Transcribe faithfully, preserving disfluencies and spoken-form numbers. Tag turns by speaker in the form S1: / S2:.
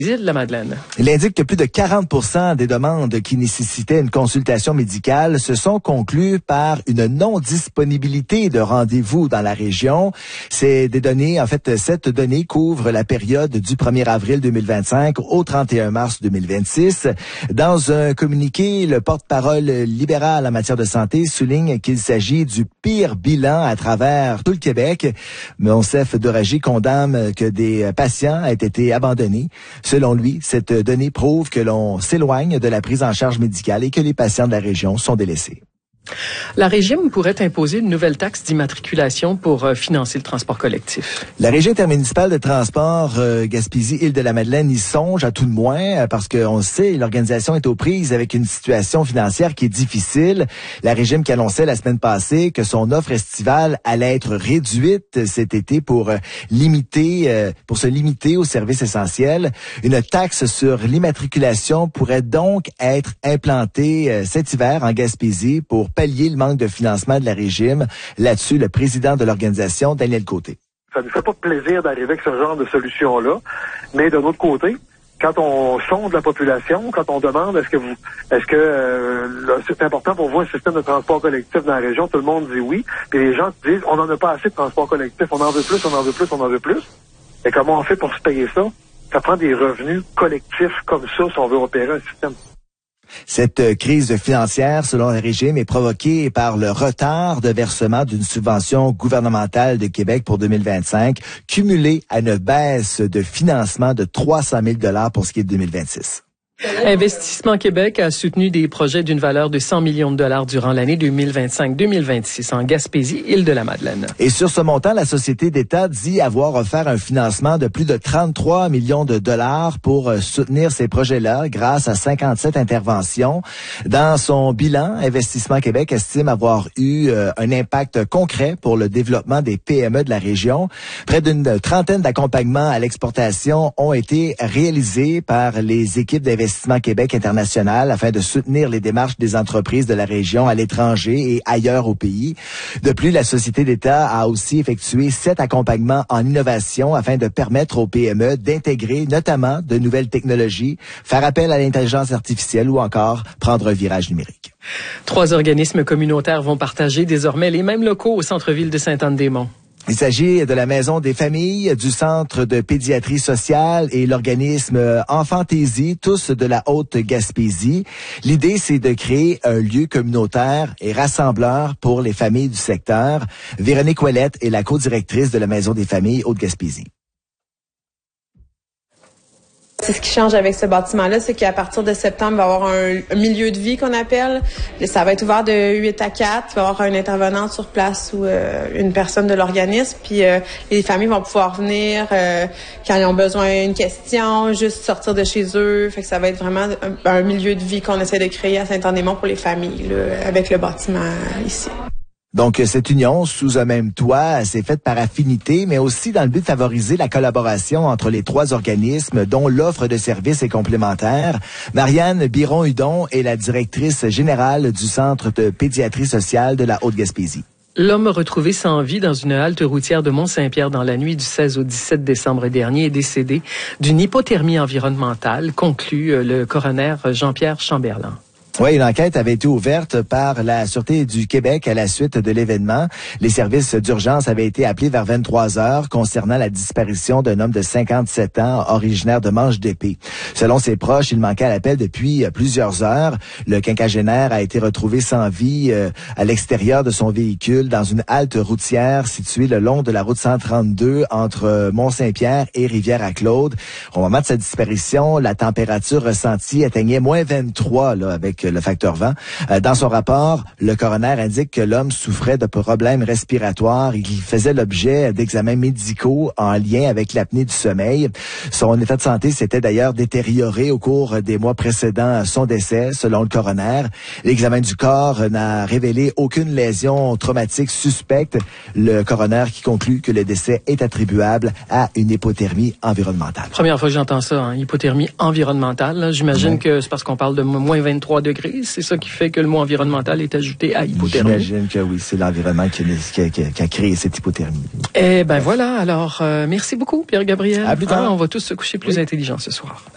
S1: Îles de la Madeleine.
S2: Il indique que plus de quarante pour cent des demandes qui nécessitaient une consultation médicale se sont conclues par une non-disponibilité de rendez-vous dans la région. C'est des données, en fait, cette donnée couvre la période du premier avril deux mille vingt-cinq au trente et un mars deux mille vingt-six. Dans un communiqué, le porte-parole libéral en matière de santé souligne qu'il s'agit du pire bilan à travers tout le Québec. Monsef Doragy condamne que des patients aient été abandonnés. Selon lui, cette donnée prouve que l'on s'éloigne de la prise en charge médicale et que les patients de la région sont délaissés.
S1: La Régime pourrait imposer une nouvelle taxe d'immatriculation pour euh, financer le transport collectif.
S2: La Régie intermunicipale de transport euh, Gaspésie-Île-de-la-Madeleine y songe à tout de moins euh, parce qu'on le sait, l'organisation est aux prises avec une situation financière qui est difficile. La Régime qui annonçait la semaine passée que son offre estivale allait être réduite cet été pour euh, limiter, euh, pour se limiter aux services essentiels. Une taxe sur l'immatriculation pourrait donc être implantée euh, cet hiver en Gaspésie pour pallier le manque de financement de la Régime. Là-dessus, le président de l'organisation, Daniel Côté.
S3: Ça ne fait pas plaisir d'arriver avec ce genre de solution-là, mais d'un autre côté, quand on sonde la population, quand on demande est-ce que vous, est-ce que euh, c'est important pour vous un système de transport collectif dans la région, tout le monde dit oui, puis les gens disent on n'en a pas assez de transport collectif, on en veut plus, on en veut plus, on en veut plus. Et comment on fait pour se payer ça? Ça prend des revenus collectifs comme ça si on veut opérer un système.
S2: Cette crise financière, selon le Régime, est provoquée par le retard de versement d'une subvention gouvernementale de Québec pour deux mille vingt-cinq, cumulée à une baisse de financement de trois cent mille dollars pour ce qui est de deux mille vingt-six.
S1: Investissement Québec a soutenu des projets d'une valeur de cent millions de dollars durant l'année deux mille vingt-cinq deux mille vingt-six en Gaspésie, Île-de-la-Madeleine.
S2: Et sur ce montant, la Société d'État dit avoir offert un financement de plus de trente-trois millions de dollars pour soutenir ces projets-là grâce à cinquante-sept interventions. Dans son bilan, Investissement Québec estime avoir eu euh, un impact concret pour le développement des P M E de la région. Près d'une trentaine d'accompagnements à l'exportation ont été réalisés par les équipes d'Investissement Québec international afin de soutenir les démarches des entreprises de la région à l'étranger et ailleurs au pays. De plus, la Société d'État a aussi effectué sept accompagnements en innovation afin de permettre aux P M E d'intégrer notamment de nouvelles technologies, faire appel à l'intelligence artificielle ou encore prendre un virage numérique.
S1: Trois organismes communautaires vont partager désormais les mêmes locaux au centre-ville de Sainte-Anne-des-Monts.
S2: Il s'agit de la Maison des familles, du Centre de pédiatrie sociale et l'organisme Enfantaisie, tous de la Haute-Gaspésie. L'idée, c'est de créer un lieu communautaire et rassembleur pour les familles du secteur. Véronique Ouellette est la co-directrice de la Maison des familles Haute-Gaspésie.
S4: C'est ce qui change avec ce bâtiment-là, c'est qu'à partir de septembre, il va y avoir un, un milieu de vie qu'on appelle. Ça va être ouvert de huit à quatre. Il va y avoir un intervenant sur place ou euh, une personne de l'organisme. Puis euh, les familles vont pouvoir venir euh, quand ils ont besoin d'une question, juste sortir de chez eux. Fait que ça va être vraiment un, un milieu de vie qu'on essaie de créer à Saint-Anne-des-Monts pour les familles, là, avec le bâtiment ici.
S2: Donc, cette union sous un même toit s'est faite par affinité, mais aussi dans le but de favoriser la collaboration entre les trois organismes dont l'offre de services est complémentaire. Marianne Biron-Hudon est la directrice générale du Centre de pédiatrie sociale de la Haute-Gaspésie.
S1: L'homme retrouvé sans vie dans une halte routière de Mont-Saint-Pierre dans la nuit du seize au dix-sept décembre dernier est décédé d'une hypothermie environnementale, conclut le coroner Jean-Pierre Chamberlain.
S2: Oui, une enquête avait été ouverte par la Sûreté du Québec à la suite de l'événement. Les services d'urgence avaient été appelés vers vingt-trois heures concernant la disparition d'un homme de cinquante-sept ans originaire de Manche-d'Épée. Selon ses proches, il manquait à l'appel depuis plusieurs heures. Le quinquagénaire a été retrouvé sans vie euh, à l'extérieur de son véhicule dans une halte routière située le long de la route cent trente-deux entre Mont-Saint-Pierre et Rivière-à-Claude. Au moment de sa disparition, la température ressentie atteignait moins vingt-trois là, avec le facteur vent. Dans son rapport, le coroner indique que l'homme souffrait de problèmes respiratoires et qu'il faisait l'objet d'examens médicaux en lien avec l'apnée du sommeil. Son état de santé s'était d'ailleurs détérioré au cours des mois précédant son décès, selon le coroner. L'examen du corps n'a révélé aucune lésion traumatique suspecte. Le coroner qui conclut que le décès est attribuable à une hypothermie environnementale.
S1: Première fois que j'entends ça, hein, hypothermie environnementale. Là. J'imagine mmh. que c'est parce qu'on parle de moins vingt-trois degrés. C'est ça qui fait que le mot environnemental est ajouté à hypothermie.
S2: J'imagine que oui, c'est l'environnement qui a, qui, a, qui a créé cette hypothermie.
S1: Eh ben voilà, alors euh, merci beaucoup Pierre-Gabriel.
S2: À plus tard.
S1: Ah, on va tous se coucher plus oui. intelligents ce soir.